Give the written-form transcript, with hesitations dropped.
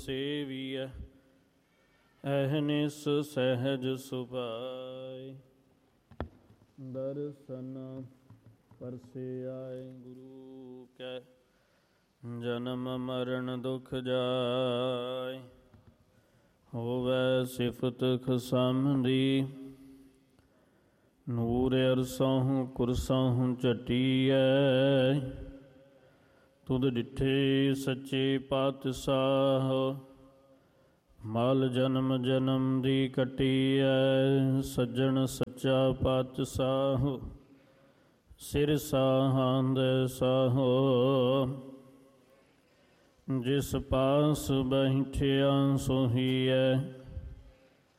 ਸੇਵੀਐ ਅਹਨਿਸ ਸਹਿਜ ਸੁਭਾਇ। ਦਰਸ਼ਨ ਪਰਸੇ ਆਏ ਗੁਰੂ ਕੈ ਜਨਮ ਮਰਨ ਦੁਖ ਜਾਇ। ਹੋਵੈ ਸਿਫਤ ਖਸਮ ਦੀ ਨੂਰ ਅਰਸਹੁ ਕੁਰਸਹੁ ਝਟੀਐ। ਤੁਧ ਡਿਠੇ ਸੱਚੇ ਪਾਤਸ਼ਾਹ ਮਲ ਜਨਮ ਜਨਮ ਦੀ ਕੱਟੀਐ। ਸੱਜਣ ਸੱਚਾ ਪਾਤਸ਼ਾਹ ਸਿਰ ਸਾਹਾਂਦ ਸਾਹੋ। ਜਿਸ ਪਾਸ ਬੈਠਿਆ ਸੋਹੀਐ